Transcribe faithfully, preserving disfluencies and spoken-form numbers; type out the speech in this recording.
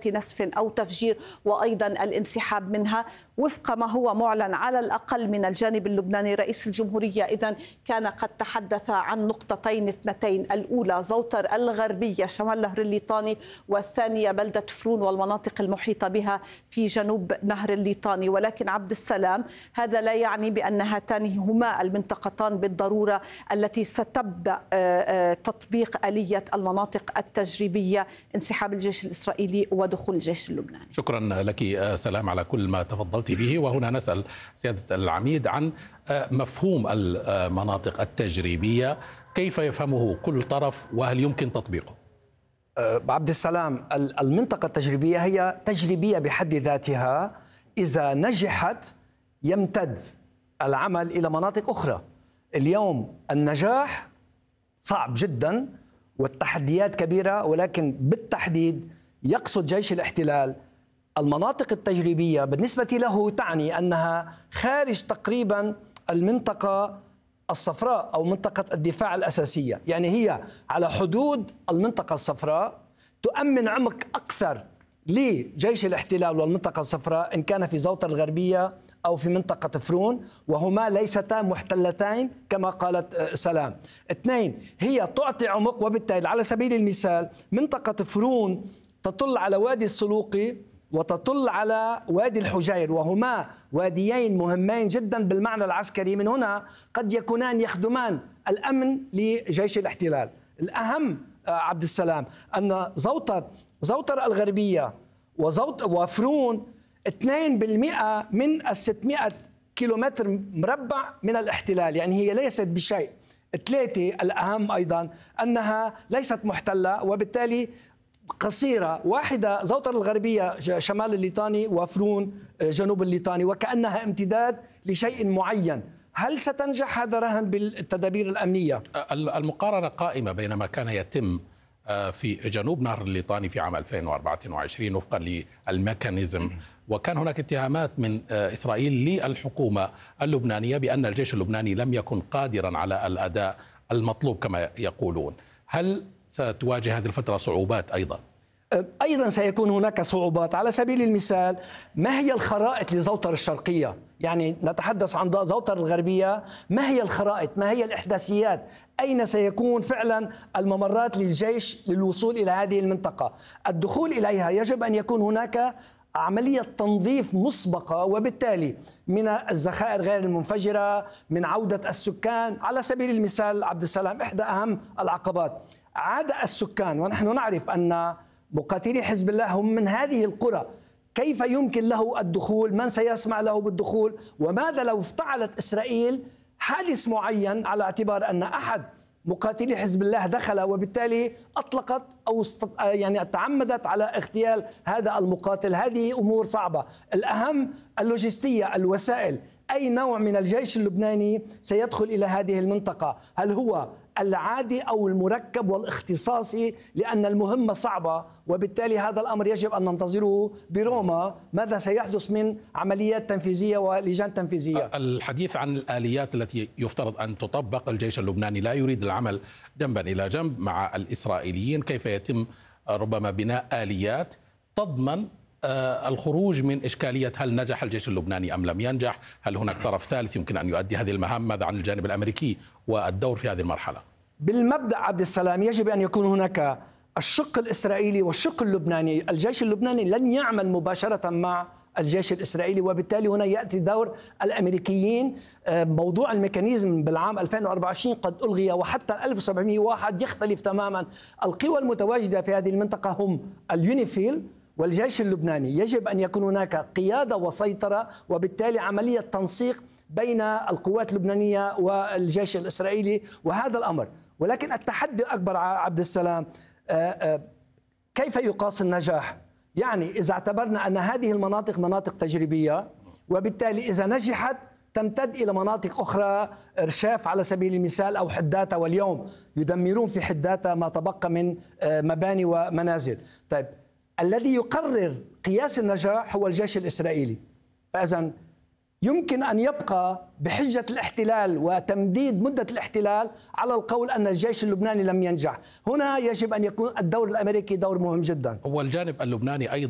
نسف أو تفجير، وأيضا الانسحاب منها وفق ما هو معلن على الأقل من الجانب اللبناني. رئيس الجمهورية إذن كان قد تحدث عن نقطتين اثنتين، الأولى زوطر الغربية شمال نهر الليطاني، والثانية بلدة فرون والمناطق المحيطة بها في جنوب نهر الليطاني. ولكن عبد السلام، هذا لا يعني بأن هاتان هما المنطقتان بالضرورة التي ستبدأ تطبيق آلية المناطق التجريبية، انسحاب الجيش الإسرائيلي ودخول الجيش اللبناني. شكرا لك سلام على كل ما تفضلت به. وهنا نسأل سيادة العميد عن مفهوم المناطق التجريبية، كيف يفهمه كل طرف وهل يمكن تطبيقه؟ عبد السلام، المنطقة التجريبية هي تجريبية بحد ذاتها، إذا نجحت يمتد العمل إلى مناطق أخرى. اليوم النجاح صعب جدا والتحديات كبيرة، ولكن بالتحديد يقصد جيش الاحتلال المناطق التجريبية بالنسبة له تعني أنها خارج تقريبا المنطقة الصفراء أو منطقة الدفاع الأساسية، يعني هي على حدود المنطقة الصفراء، تؤمن عمق أكثر لجيش الاحتلال والمنطقة الصفراء إن كان في زوطة الغربية أو في منطقة فرون، وهما ليستا محتلتين كما قالت سلام. اثنين، هي تعطي عمق، وبالتالي على سبيل المثال منطقة فرون تطل على وادي السلوقي وتطل على وادي الحجير، وهما واديين مهمين جدا بالمعنى العسكري، من هنا قد يكونان يخدمان الأمن لجيش الاحتلال. الأهم عبد السلام أن زوطر زوطر الغربية وزوط وفرون اثنين بالمئة من الستمئة كيلومتر مربع من الاحتلال، يعني هي ليست بشيء. ثلاثة، الأهم أيضا أنها ليست محتلة، وبالتالي قصيرة. واحدة زوطر الغربية شمال الليطاني وفرون جنوب الليطاني، وكأنها امتداد لشيء معين. هل ستنجح؟ هذا رهن بالتدابير الأمنية. المقارنة قائمة بين ما كان يتم في جنوب نهر الليطاني في عام ألفين وأربعة وعشرين وفقا للميكانيزم، وكان هناك اتهامات من إسرائيل للحكومة اللبنانية بأن الجيش اللبناني لم يكن قادرا على الأداء المطلوب كما يقولون. هل ستواجه هذه الفترة صعوبات أيضا؟ أيضا سيكون هناك صعوبات. على سبيل المثال، ما هي الخرائط لزوطر الشرقية؟ يعني نتحدث عن زوطر الغربية، ما هي الخرائط؟ ما هي الإحداثيات؟ أين سيكون فعلا الممرات للجيش للوصول إلى هذه المنطقة؟ الدخول إليها يجب أن يكون هناك عملية تنظيف مسبقة، وبالتالي من الذخائر غير المنفجرة، من عودة السكان. على سبيل المثال عبد السلام، إحدى أهم العقبات عاد السكان، ونحن نعرف أن مقاتلي حزب الله هم من هذه القرى. كيف يمكن له الدخول؟ من سيسمع له بالدخول؟ وماذا لو افتعلت إسرائيل حادث معين على اعتبار أن أحد مقاتلي حزب الله دخل، وبالتالي أطلقت أو يعني تعمدت على اغتيال هذا المقاتل؟ هذه أمور صعبة. الأهم اللوجستية، الوسائل. أي نوع من الجيش اللبناني سيدخل إلى هذه المنطقة؟ هل هو العادي أو المركب والاختصاصي؟ لأن المهمة صعبة، وبالتالي هذا الأمر يجب أن ننتظره بروما، ماذا سيحدث من عمليات تنفيذية ولجان تنفيذية. الحديث عن الآليات التي يفترض أن تطبق، الجيش اللبناني لا يريد العمل جنبا إلى جنب مع الإسرائيليين. كيف يتم ربما بناء آليات تضمن الخروج من إشكالية هل نجح الجيش اللبناني أم لم ينجح؟ هل هناك طرف ثالث يمكن أن يؤدي هذه المهام؟ ماذا عن الجانب الأمريكي والدور في هذه المرحلة؟ بالمبدأ عبد السلام يجب أن يكون هناك الشق الإسرائيلي والشق اللبناني. الجيش اللبناني لن يعمل مباشرة مع الجيش الإسرائيلي، وبالتالي هنا يأتي دور الأمريكيين. موضوع الميكانيزم بالعام ألفين وأربعة وعشرين قد ألغي، وحتى ألف وسبعمئة وواحد يختلف تماما. القوى المتواجدة في هذه المنطقة هم اليونيفيل والجيش اللبناني. يجب أن يكون هناك قيادة وسيطرة، وبالتالي عملية تنسيق بين القوات اللبنانية والجيش الإسرائيلي، وهذا الأمر. ولكن التحدي الأكبر عبد السلام، كيف يقاس النجاح؟ يعني إذا اعتبرنا أن هذه المناطق مناطق تجريبية، وبالتالي إذا نجحت تمتد إلى مناطق أخرى، إرشاف على سبيل المثال أو حداتا، واليوم يدمرون في حداتا ما تبقى من مباني ومنازل. طيب، الذي يقرر قياس النجاح هو الجيش الإسرائيلي. فإذا يمكن أن يبقى بحجة الاحتلال وتمديد مدة الاحتلال على القول أن الجيش اللبناني لم ينجح. هنا يجب أن يكون الدور الأمريكي دور مهم جدا. هو الجانب اللبناني أيضا